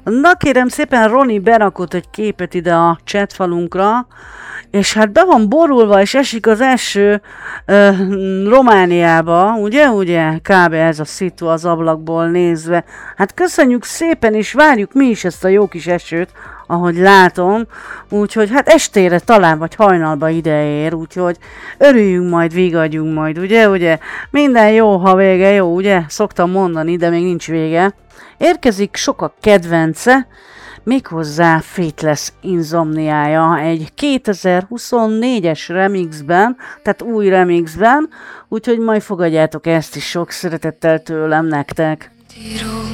Na kérem szépen, Roni berakott egy képet ide a chatfalunkra, és hát be van borulva, és esik az eső Romániába, ugye? Kb. Ez a szitu az ablakból nézve. Hát köszönjük szépen, és várjuk mi is ezt a jó kis esőt, ahogy látom. Úgyhogy hát estére talán, vagy hajnalba ideér, úgyhogy örüljünk majd, vigadjunk majd, ugye? Minden jó, ha vége jó, ugye? Szoktam mondani, de még nincs vége. Érkezik sokak kedvence, méghozzá Faithless Insomniája egy 2024-es remixben, tehát új remixben, úgyhogy majd fogadjátok ezt is sok szeretettel tőlem nektek.